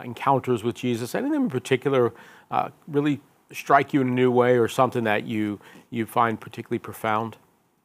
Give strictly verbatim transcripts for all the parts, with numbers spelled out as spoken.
encounters with Jesus? Anything in particular uh, really strike you in a new way, or something that you you find particularly profound?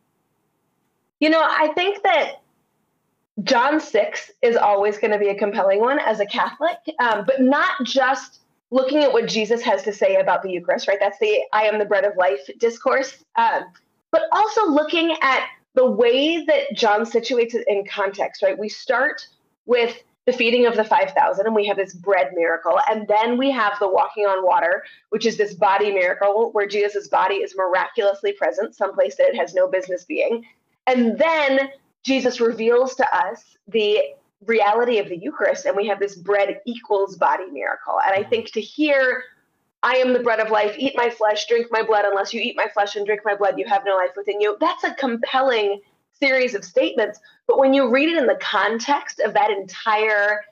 You know, I think that John six is always going to be a compelling one as a Catholic, um, but not just looking at what Jesus has to say about the Eucharist, right? That's the I am the bread of life discourse, um, but also looking at the way that John situates it in context, right? We start with the feeding of the five thousand, and we have this bread miracle. And then we have the walking on water, which is this body miracle where Jesus' body is miraculously present, someplace that it has no business being. And then Jesus reveals to us the reality of the Eucharist, and we have this bread equals body miracle. And I think to hear, I am the bread of life, eat my flesh, drink my blood, unless you eat my flesh and drink my blood, you have no life within you. That's a compelling series of statements. But when you read it in the context of that entire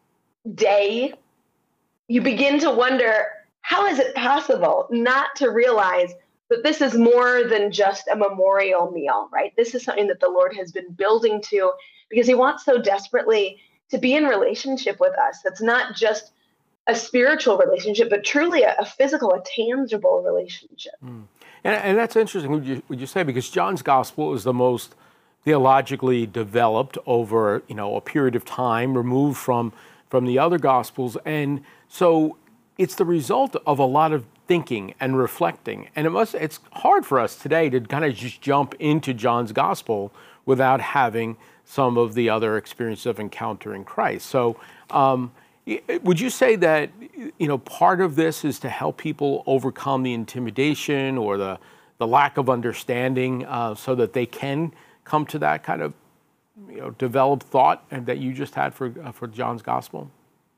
day, you begin to wonder, how is it possible not to realize that this is more than just a memorial meal, right? This is something that the Lord has been building to, because he wants so desperately to be in relationship with us. That's not just a spiritual relationship, but truly a, a physical, a tangible relationship. Mm. And, and that's interesting, would you, would you say, because John's gospel is the most theologically developed over, you know, a period of time, removed from, from the other gospels. And so it's the result of a lot of thinking and reflecting. And it must, it's hard for us today to kind of just jump into John's gospel without having some of the other experiences of encountering Christ. So um, would you say that, you know, part of this is to help people overcome the intimidation or the, the lack of understanding uh, so that they can come to that kind of, you know, developed thought and that you just had for, uh, for John's gospel?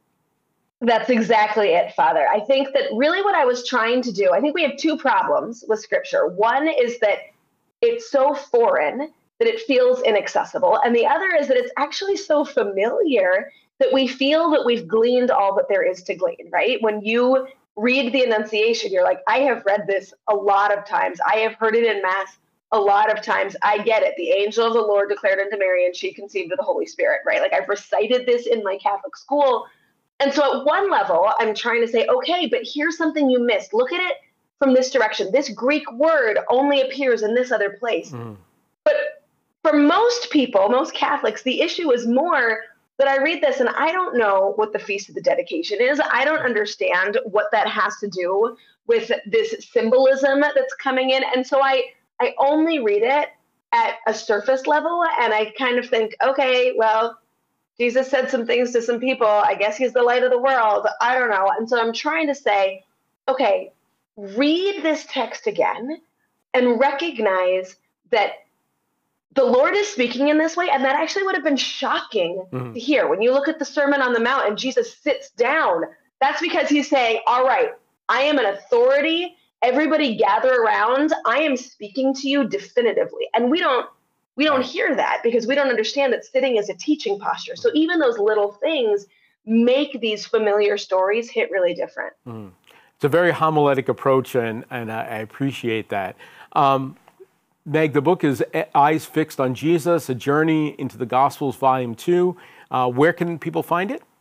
That's exactly it, Father. I think that really what I was trying to do, I think we have two problems with Scripture. One is that it's so foreign that it feels inaccessible. And the other is that it's actually so familiar that we feel that we've gleaned all that there is to glean, right? When you read the Annunciation, you're like, I have read this a lot of times. I have heard it in Mass a lot of times. I get it. The angel of the Lord declared unto Mary, and she conceived of the Holy Spirit, right? Like, I've recited this in my Catholic school. And so at one level, I'm trying to say, okay, but here's something you missed. Look at it from this direction. This Greek word only appears in this other place. Mm. But for most people, most Catholics, the issue is more that I read this and I don't know what the Feast of the Dedication is. I don't understand what that has to do with this symbolism that's coming in. And so I, I only read it at a surface level, and I kind of think, okay, well, Jesus said some things to some people. I guess he's the light of the world. I don't know. And so I'm trying to say, okay, read this text again and recognize that the Lord is speaking in this way. And that actually would have been shocking mm-hmm. to hear. When you look at the Sermon on the Mount and Jesus sits down, that's because he's saying, all right, I am an authority. Everybody gather around. I am speaking to you definitively. And we don't We don't hear that because we don't understand that sitting is a teaching posture. So even those little things make these familiar stories hit really different. Mm. It's a very homiletic approach, and, and I appreciate that. Um, Meg, the book is Eyes Fixed on Jesus, A Journey into the Gospels, Volume two. Uh, where can people find it?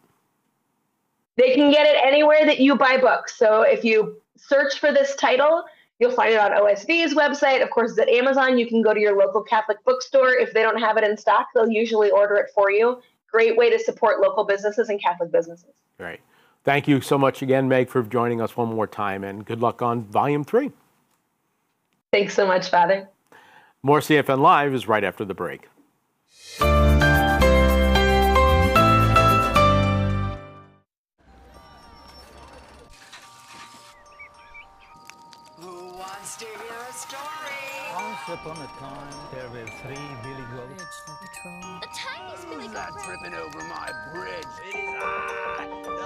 They can get it anywhere that you buy books. So if you search for this title, you'll find it on O S V's website. Of course, it's at Amazon. You can go to your local Catholic bookstore. If they don't have it in stock, they'll usually order it for you. Great way to support local businesses and Catholic businesses. Great. Thank you so much again, Meg, for joining us one more time, and good luck on Volume three. Thanks so much, Father. More C F N Live is right after the break. Upon a time, there were three billy goats. The tiniest billy goat tripping over my bridge. It is I,